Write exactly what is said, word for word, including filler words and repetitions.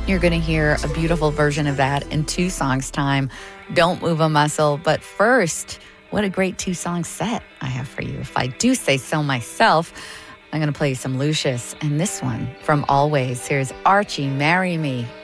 You're going to hear a beautiful version of that in two songs' time. Don't Move a Muscle. But first, what a great two-song set I have for you. If I do say so myself, I'm going to play you some Lucius. And this one from Always. Here's Archie, Marry Me.